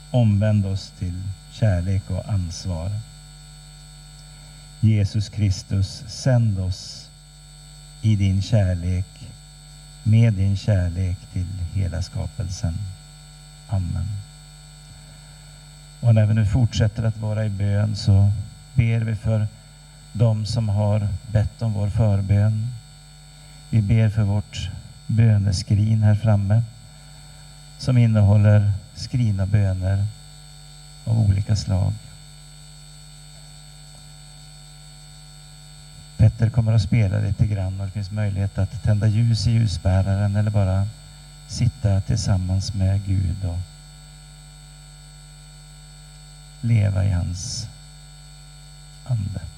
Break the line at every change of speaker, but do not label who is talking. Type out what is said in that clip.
omvänd oss till kärlek och ansvar. Jesus Kristus, sänd oss i din kärlek, med din kärlek till hela skapelsen. Amen. Och när vi nu fortsätter att vara i bön så ber vi för de som har bett om vår förbön. Vi ber för vårt böneskrin här framme som innehåller skrivna böner av olika slag. Petter kommer att spela lite grann och det finns möjlighet att tända ljus i ljusbäraren eller bara sitta tillsammans med Gud och leva i hans ande.